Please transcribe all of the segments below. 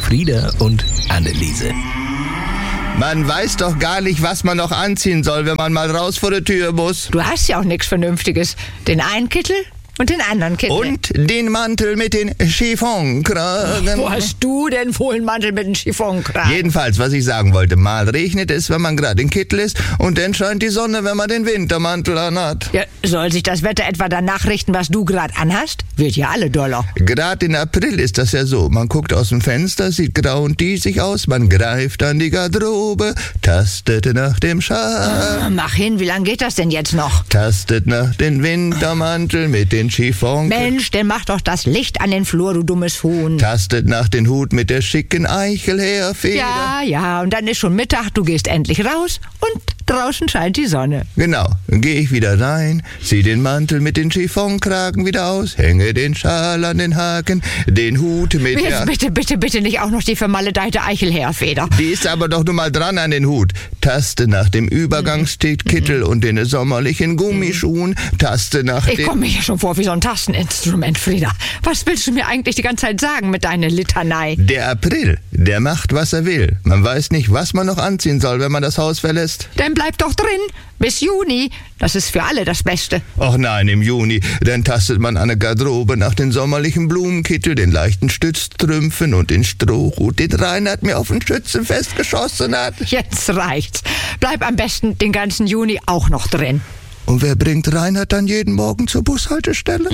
Frieda und Anneliese. Man weiß doch gar nicht, was man noch anziehen soll, wenn man mal raus vor der Tür muss. Du hast ja auch nichts Vernünftiges. Den einen Kittel und den anderen Kittel. Und den Mantel mit den Chiffonkragen. Wo hast du denn wohl einen Mantel mit dem Chiffonkragen? Jedenfalls, was ich sagen wollte, mal regnet es, wenn man gerade in Kittel ist, und dann scheint die Sonne, wenn man den Wintermantel anhat. Ja, soll sich das Wetter etwa danach richten, was du gerade anhast? Wird ja alle doller. Gerade in April ist das ja so. Man guckt aus dem Fenster, sieht grau und diesig aus, man greift an die Garderobe, tastet nach dem Schal. Mach hin, wie lange geht das denn jetzt noch? Tastet nach dem Wintermantel mit den Chiffon. Mensch, dann mach doch das Licht an den Flur, du dummes Huhn. Tastet nach den Hut mit der schicken Eichelheerfeder. Ja, und dann ist schon Mittag, du gehst endlich raus und draußen scheint die Sonne. Genau, dann gehe ich wieder rein, zieh den Mantel mit den Chiffonkragen wieder aus, hänge den Schal an den Haken, den Hut mit der... Bitte nicht auch noch die vermaledeite Eichelheerfeder. Die ist aber doch nur mal dran an den Hut. Taste nach dem Übergangskittel und den sommerlichen Gummischuhen. Taste nach dem... Ich komme mir hier schon vor wie so ein Tasteninstrument, Frieda. Was willst du mir eigentlich die ganze Zeit sagen mit deiner Litanei? Der April, der macht, was er will. Man weiß nicht, was man noch anziehen soll, wenn man das Haus verlässt. Dann bleib doch drin. Bis Juni. Das ist für alle das Beste. Ach nein, im Juni. Dann tastet man an der Garderobe nach den sommerlichen Blumenkittel, den leichten Stützstrümpfen und den Strohhut, den Reinhard mir auf den Schützenfest geschossen hat. Jetzt reicht's. Bleib am besten den ganzen Juni auch noch drin. Und wer bringt Reinhard dann jeden Morgen zur Bushaltestelle?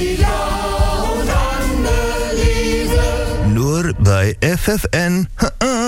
Nur bei FFN.